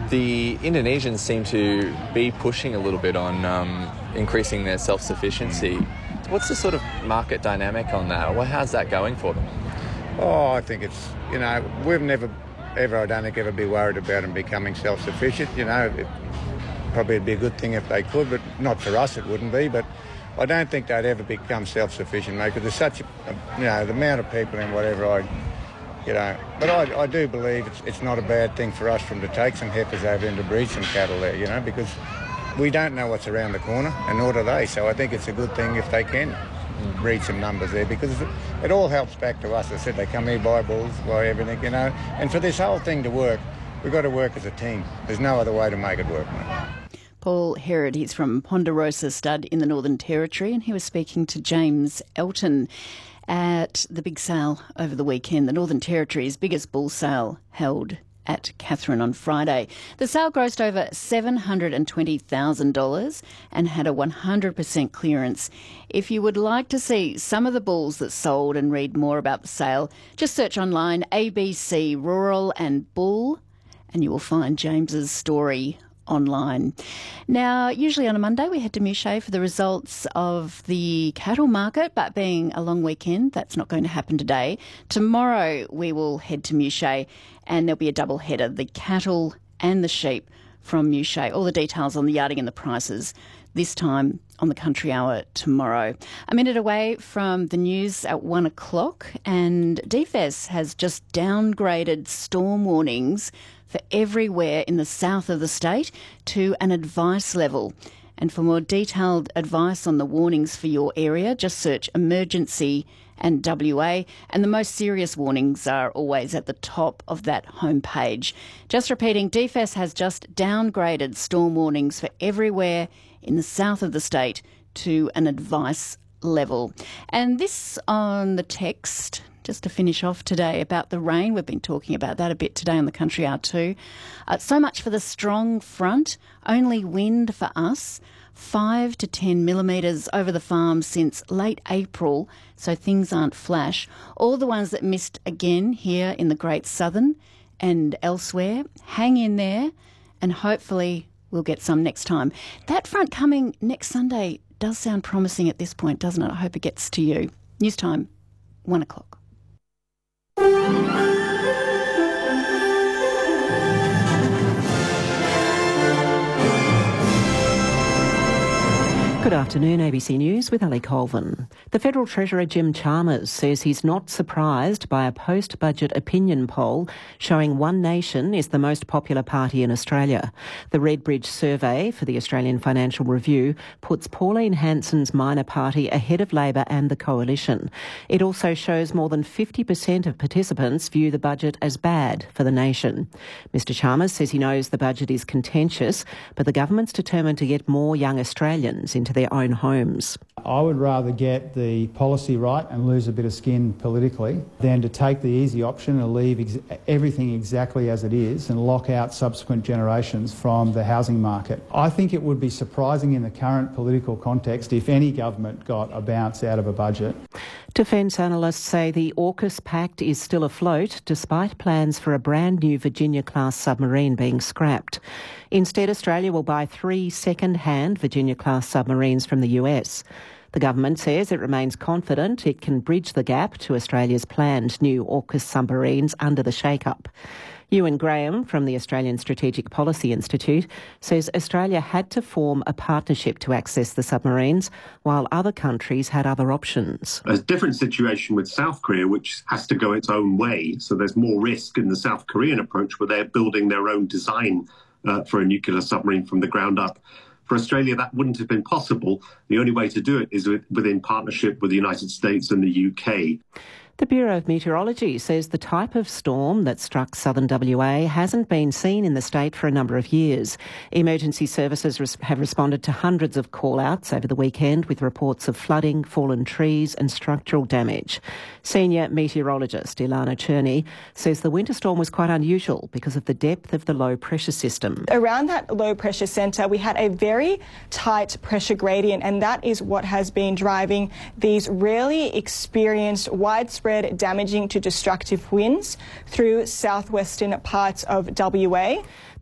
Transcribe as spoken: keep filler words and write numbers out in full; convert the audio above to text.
The Indonesians seem to be pushing a little bit on um, increasing their self-sufficiency. What's the sort of market dynamic on that? Well, how's that going for them? Oh, I think it's, you know, we've never, ever, I don't think, ever be worried about them becoming self-sufficient. You know, it, probably it'd be a good thing if they could, but not for us it wouldn't be. But I don't think they'd ever become self-sufficient, mate, because there's such a, you know, the amount of people in whatever I, you know, but I, I do believe it's, it's not a bad thing for us from to take some heifers over and to breed some cattle there, you know, because we don't know what's around the corner, and nor do they. So I think it's a good thing if they can breed some numbers there, because it, it all helps back to us. As I said, they come here, buy bulls, buy everything, you know. And for this whole thing to work, we've got to work as a team. There's no other way to make it work, mate. Paul Herod, he's from Ponderosa Stud in the Northern Territory, and he was speaking to James Elton at the big sale over the weekend, the Northern Territory's biggest bull sale held at Katherine on Friday. The sale grossed over seven hundred twenty thousand dollars and had a one hundred percent clearance. If you would like to see some of the bulls that sold and read more about the sale, just search online A B C Rural and Bull and you will find James's story online. Now, usually on a Monday we head to Mouchet for the results of the cattle market, but being a long weekend, that's not going to happen today. Tomorrow we will head to Mouchet and there'll be a double header, the cattle and the sheep from Mouchet. All the details on the yarding and the prices this time on the Country Hour tomorrow. A minute away from the news at one o'clock, and D F E S has just downgraded storm warnings for everywhere in the south of the state to an advice level. And for more detailed advice on the warnings for your area, just search emergency and W A, and the most serious warnings are always at the top of that homepage. Just repeating, D F E S has just downgraded storm warnings for everywhere in the south of the state to an advice level. And this on the text, just to finish off today, about the rain. We've been talking about that a bit today on the Country Hour too. Uh, so much for the strong front, only wind for us. Five to ten millimetres over the farm since late April, so things aren't flash. All the ones that missed again here in the Great Southern and elsewhere, hang in there and hopefully we'll get some next time. That front coming next Sunday does sound promising at this point, doesn't it? I hope it gets to you. News time, one o'clock. Good afternoon, A B C News with Ali Colvin. The Federal Treasurer Jim Chalmers says he's not surprised by a post-budget opinion poll showing One Nation is the most popular party in Australia. The Redbridge survey for the Australian Financial Review puts Pauline Hanson's minor party ahead of Labor and the Coalition. It also shows more than fifty percent of participants view the budget as bad for the nation. Mister Chalmers says he knows the budget is contentious, but the government's determined to get more young Australians into their own homes. I would rather get the policy right and lose a bit of skin politically than to take the easy option and leave ex- everything exactly as it is and lock out subsequent generations from the housing market. I think it would be surprising in the current political context if any government got a bounce out of a budget. Defence analysts say the AUKUS pact is still afloat despite plans for a brand new Virginia-class submarine being scrapped. Instead, Australia will buy three second-hand Virginia-class submarines from the U S. The government says it remains confident it can bridge the gap to Australia's planned new AUKUS submarines under the shake-up. Ewan Graham from the Australian Strategic Policy Institute says Australia had to form a partnership to access the submarines, while other countries had other options. A different situation with South Korea, which has to go its own way. So there's more risk in the South Korean approach where they're building their own design uh, for a nuclear submarine from the ground up. For Australia, that wouldn't have been possible. The only way to do it is with, within partnership with the United States and the U K. The Bureau of Meteorology says the type of storm that struck southern W A hasn't been seen in the state for a number of years. Emergency services res- have responded to hundreds of call-outs over the weekend with reports of flooding, fallen trees and structural damage. Senior meteorologist Ilana Cherney says the winter storm was quite unusual because of the depth of the low-pressure system. Around that low-pressure centre, we had a very tight pressure gradient, and that is what has been driving these rarely experienced widespread damaging to destructive winds through southwestern parts of W A.